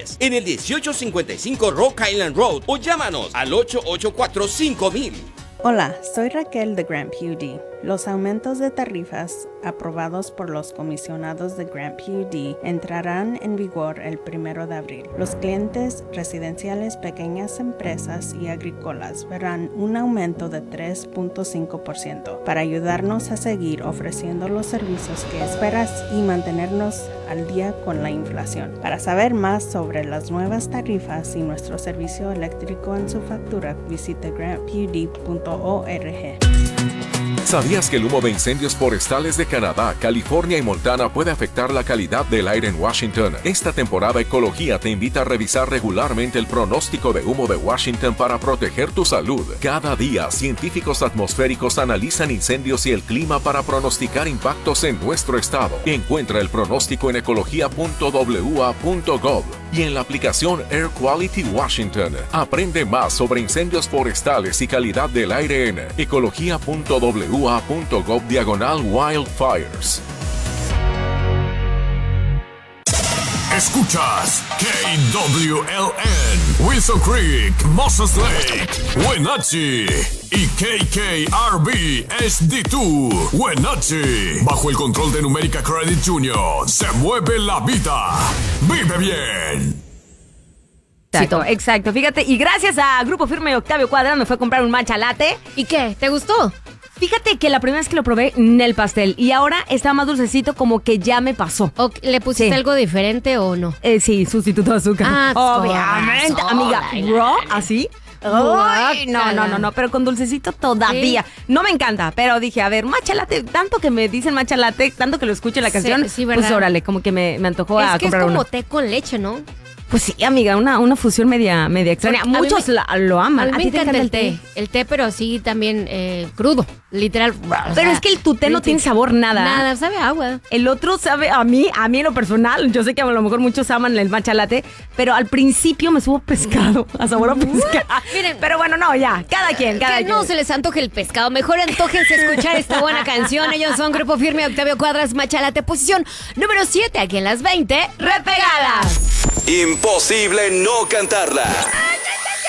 Express en el 1855 Rock Island Road o llámanos al 884-5000. Hola, soy Raquel de Grant PUD. Los aumentos de tarifas aprobados por los comisionados de Grant PUD entrarán en vigor el 1 de abril. Los clientes residenciales, pequeñas empresas y agrícolas verán un aumento de 3.5% para ayudarnos a seguir ofreciendo los servicios que esperas y mantenernos al día con la inflación. Para saber más sobre las nuevas tarifas y nuestro servicio eléctrico en su factura, visite grantpud.org. ¿Sabías que el humo de incendios forestales de Canadá, California y Montana puede afectar la calidad del aire en Washington? Esta temporada Ecología te invita a revisar regularmente el pronóstico de humo de Washington para proteger tu salud. Cada día, científicos atmosféricos analizan incendios y el clima para pronosticar impactos en nuestro estado. Encuentra el pronóstico en ecología.wa.gov y en la aplicación Air Quality Washington. Aprende más sobre incendios forestales y calidad del aire en ecología.wa.gov/wildfires. Escuchas KWLN, Wilson Creek, Moses Lake, Wenatchee y KKRB HD2, Wenatchee. Bajo el control de Numérica Credit Union, se mueve la vida. Vive bien. Exacto. Fíjate, y gracias a Grupo Firme y Octavio Cuadra me fue a comprar un matcha latte. ¿Y qué? ¿Te gustó? Fíjate que la primera vez que lo probé, el pastel. Y ahora está más dulcecito, como que ya me pasó. ¿O le pusiste algo diferente o no? Sí, sustituto de azúcar. Obviamente, amiga. Raw, así. Ay, no, pero con dulcecito todavía. Sí. No me encanta, pero dije, a ver, matcha latte, tanto que me dicen matcha latte, tanto que lo escucho en la canción, sí, pues órale, como que me antojó a comprar uno. Es como té con leche, ¿no? Pues sí, amiga, una fusión media extraña. Muchos lo aman. A mí me encanta el té. El té, pero sí también crudo, literal. Pero es que tu té no tiene sabor nada. Nada, sabe a agua. El otro sabe, a mí en lo personal, yo sé que a lo mejor muchos aman el matcha latte, pero al principio me subo pescado, a sabor a pescado. Miren, pero bueno, no, ya, cada quien. No se les antoje el pescado, mejor antójense escuchar esta buena canción. Ellos son Grupo Firme, Octavio Cuadras, matcha latte, posición número 7, aquí en las 20 repegadas. Imposible no cantarla.